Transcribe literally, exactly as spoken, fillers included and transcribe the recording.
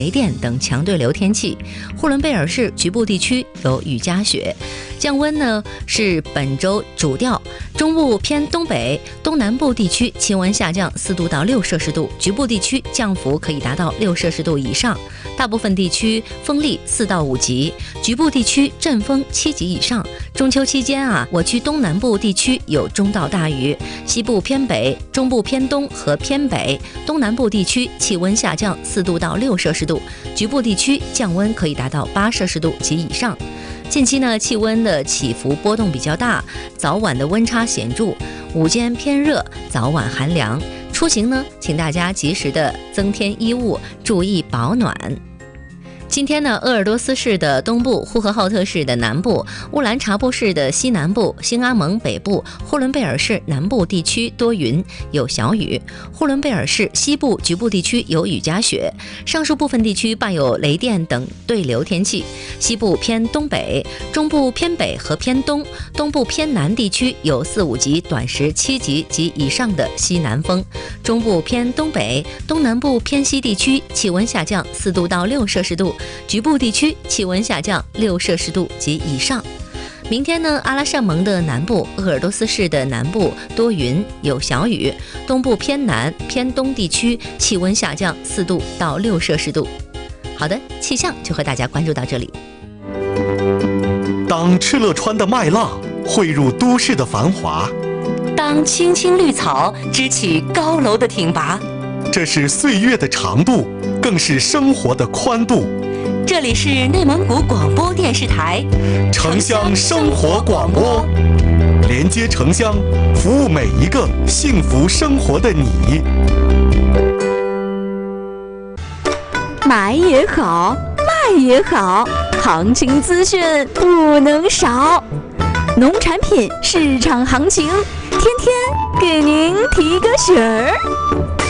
雷电等强对流天气，呼伦贝尔市局部地区有雨夹雪。降温呢是本周主调，中部偏东北、东南部地区气温下降四度到六摄氏度，局部地区降幅可以达到六摄氏度以上。大部分地区风力四到五级，局部地区阵风七级以上。中秋期间啊，我区东南部地区有中到大雨，西部偏北、中部偏东和偏北、东南部地区气温下降四度到六摄氏度，局部地区降温可以达到八摄氏度及以上。近期呢，气温的起伏波动比较大，早晚的温差显著，午间偏热，早晚寒凉。出行呢，请大家及时的增添衣物，注意保暖。今天呢，鄂尔多斯市的东部、呼和浩特市的南部、乌兰察布市的西南部、兴阿蒙北部、呼伦贝尔市南部地区多云，有小雨；呼伦贝尔市西部局部地区有雨夹雪，上述部分地区伴有雷电等对流天气。西部偏东北、中部偏北和偏东、东部偏南地区有四五级、短时七级及以上的西南风。中部偏东北、东南部偏西地区气温下降四度到六摄氏度。局部地区气温下降六摄氏度及以上。明天呢，阿拉善盟的南部、鄂尔多斯市的南部多云，有小雨；东部偏南、偏东地区气温下降四度到六摄氏度。好的，气象就和大家关注到这里。 当敕勒川的麦浪汇入都市的繁华， 当青青绿草支起高楼的挺拔， 这是岁月的长度，更是生活的宽度。 这里是内蒙古广播电视台城乡生活广播，连接城乡，服务每一个幸福生活的你。 买也好，卖也好，行情资讯不能少。农产品市场行情，天天给您提个醒儿。